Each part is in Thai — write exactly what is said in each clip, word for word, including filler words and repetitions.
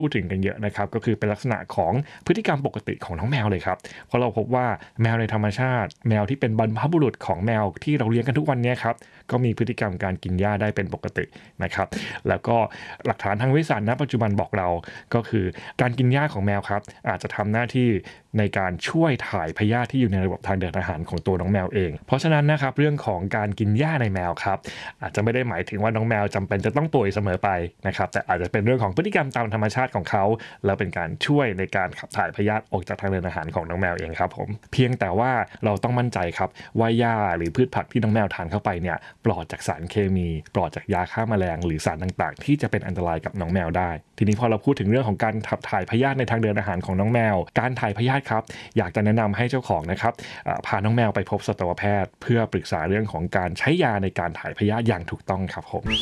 พูดถึงกันเยอะนะครับก็คือเป็นลักษณะของพฤติกรรมปกติของน้องแมวเลยครับเพราะเราพบว่าแมวในธรรมชาติแมวที่เป็นบรรพบุรุษของแมวที่เราเลี้ยงกันทุกวันนี้ครับก็มีพฤติกรรมการกินหญ้าได้เป็นปกตินะครับแล้วก็หลักฐานทางวิทยาศาสตร์ณปัจจุบันบอกเราก็คือการกินหญ้าของแมวครับอาจจะทำหน้าที่ในการช่วยถ่ายพยาธิที่อยู่ในระบบทางเดินอาหารของตัวน้องแมวเองเพราะฉะนั้นนะครับเรื่องของการกินหญ้าในแมวครับอาจจะไม่ได้หมายถึงว่าน้องแมวจำเป็นจะต้องป่วยเสมอไปนะครับแต่อาจจะเป็นเรื่องของพฤติกรรมตามธรรมชาติของเขาแล้วเป็นการช่วยในการขับถ่ายพยาธิออกจากทางเดินอาหารของน้องแมวเองครับผมเพียงแต่ว่าเราต้องมั่นใจครับว่าหญ้าหรือพืชผักที่น้องแมวทานเข้าไปเนี่ยปลอดจากสารเคมีปลอดจากยาฆ่าแมลงหรือสารต่างๆที่จะเป็นอันตรายกับน้องแมวได้ทีนี้พอเราพูดถึงเรื่องของการขับถ่ายพยาธิในทางเดินอาหารของน้องแมวการถ่ายพยาธิครับอยากจะแนะนำให้เจ้าของนะครับพาน้องแมวไปพบสัตวแพทย์เพื่อปรึกษาเรื่องของการใช้ยาในการถ่ายพยาธิอย่างถูกต้องครับผม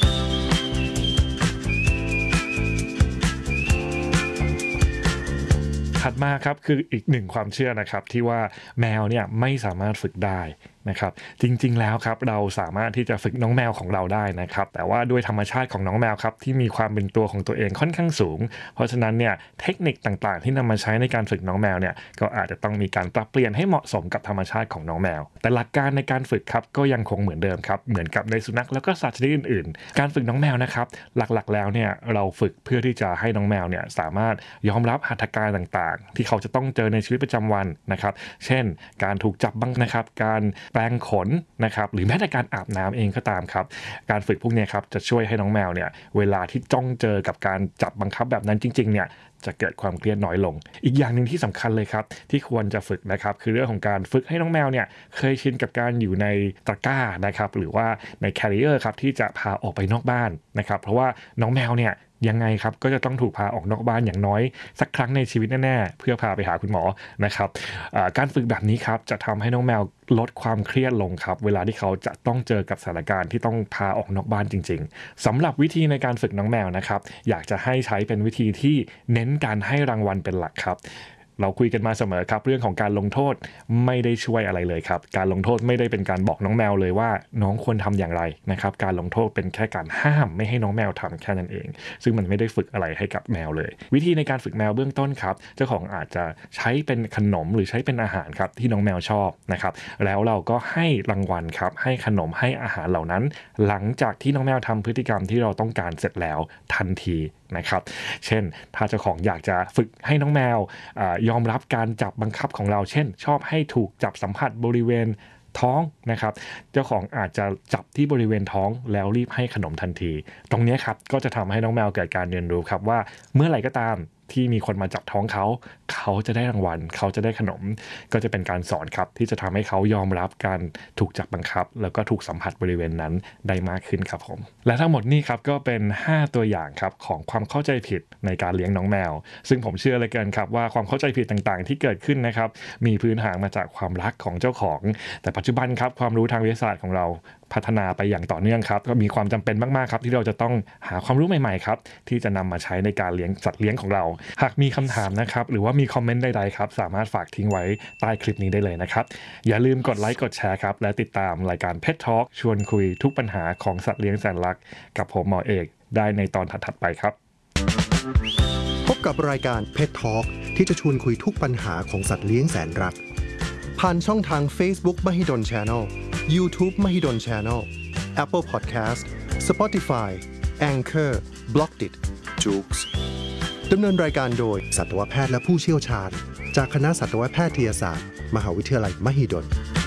ถัดมาครับคืออีกหนึ่งความเชื่อนะครับที่ว่าแมวเนี่ยไม่สามารถฝึกได้นะครับจริงๆแล้วครับเราสามารถที่จะฝึกน้องแมวของเราได้นะครับแต่ว่าด้วยธรรมชาติของน้องแมวครับที่มีความเป็นตัวของตัวเองค่อนข้างสูงเพราะฉะนั้นเนี่ยเทคนิคต่างๆที่นำมาใช้ในการฝึกน้องแมวเนี่ยก็อาจจะต้องมีการปรับเปลี่ยนให้เหมาะสมกับธรรมชาติของน้องแมวแต่หลักการในการฝึกครับก็ยังคงเหมือนเดิมครับเหมือนกับในสุนัขแล้วก็สัตว์ชนิดอื่นๆการฝึกน้องแมวนะครับหลักๆแล้วเนี่ยเราฝึกเพื่อที่จะให้น้องแมวเนี่ยสามารถยอมรับหัตถการต่างๆที่เขาจะต้องเจอในชีวิตประจำวันนะครับเช่นการถูกจับบังนะครับการแปรงขนนะครับหรือแม้แต่การอาบน้ำเองก็ตามครับการฝึกพวกนี้ครับจะช่วยให้น้องแมวเนี่ยเวลาที่จ้องเจอกับการจับบังคับแบบนั้นจริงๆเนี่ยจะเกิดความเครียดน้อยลงอีกอย่างนึงที่สำคัญเลยครับที่ควรจะฝึกนะครับคือเรื่องของการฝึกให้น้องแมวเนี่ยเคยชินกับการอยู่ในตะกร้านะครับหรือว่าในแคริเออร์ครับที่จะพาออกไปนอกบ้านนะครับเพราะว่าน้องแมวเนี่ยยังไงครับก็จะต้องถูกพาออกนอกบ้านอย่างน้อยสักครั้งในชีวิตแน่ๆเพื่อพาไปหาคุณหมอนะครับการฝึกแบบนี้ครับจะทำให้น้องแมวลดความเครียดลงครับเวลาที่เขาจะต้องเจอกับสถานการณ์ที่ต้องพาออกนอกบ้านจริงๆสำหรับวิธีในการฝึกน้องแมวนะครับอยากจะให้ใช้เป็นวิธีที่เน้นการให้รางวัลเป็นหลักครับเราคุยกันมาเสมอครับเรื่องของการลงโทษไม่ได้ช่วยอะไรเลยครับการลงโทษไม่ได้เป็นการบอกน้องแมวเลยว่าน้องควรทำอย่างไรนะครับการลงโทษเป็นแค่การห้ามไม่ให้น้องแมวทำแค่นั้นเองซึ่งมันไม่ได้ฝึกอะไรให้กับแมวเลยวิธีในการฝึกแมวเบื้องต้นครับเจ้าของอาจจะใช้เป็นขนมหรือใช้เป็นอาหารครับที่น้องแมวชอบนะครับแล้วเราก็ให้รางวัลครับให้ขนมให้อาหารเหล่านั้นหลังจากที่น้องแมวทำพฤติกรรมที่เราต้องการเสร็จแล้วทันทีนะครับเช่นถ้าเจ้าของอยากจะฝึกให้น้องแมวยอมรับการจับบังคับของเราเช่นชอบให้ถูกจับสัมผัสบริเวณท้องนะครับเจ้าของอาจจะจับที่บริเวณท้องแล้วรีบให้ขนมทันทีตรงนี้ครับก็จะทำให้น้องแมวเกิดการเรียนรู้ครับว่าเมื่อไหร่ก็ตามที่มีคนมาจับท้องเขาเขาจะได้รางวัลเขาจะได้ขนมก็จะเป็นการสอนครับที่จะทำให้เขายอมรับการถูกจับบังคับแล้วก็ถูกสัมผัสบริเวณนั้นได้มากขึ้นครับผมและทั้งหมดนี้ครับก็เป็นห้าตัวอย่างครับของความเข้าใจผิดในการเลี้ยงน้องแมวซึ่งผมเชื่อเลยเกินครับว่าความเข้าใจผิดต่างๆที่เกิดขึ้นนะครับมีพื้นฐานมาจากความรักของเจ้าของแต่ปัจจุบันครับความรู้ทางวิทยาศาสตร์ของเราพัฒนาไปอย่างต่อเนื่องครับก็มีความจำเป็นมากๆครับที่เราจะต้องหาความรู้ใหม่ๆครับที่จะนำมาใช้ในการเลี้ยงสัตว์เลี้ยงของเราหากมีคำถามนะครับหรือว่ามีคอมเมนต์ใดๆครับสามารถฝากทิ้งไว้ใต้คลิปนี้ได้เลยนะครับอย่าลืมกดไลค์กดแชร์ครับและติดตามรายการ Pet Talk ชวนคุยทุกปัญหาของสัตว์เลี้ยงแสนรักกับผมหมอเอกได้ในตอนถัดๆไปครับพบกับรายการ Pet Talk ที่จะชวนคุยทุกปัญหาของสัตว์เลี้ยงแสนรักผ่านช่องทาง Facebook Mahidol Channel YouTube Mahidol Channel Apple Podcast Spotify Anchor Blockdit Joox ดำเนินรายการโดยสัตวแพทย์และผู้เชี่ยวชาญจากคณะสัตวแพทยศาสตร์มหาวิทยาลัยมหิดล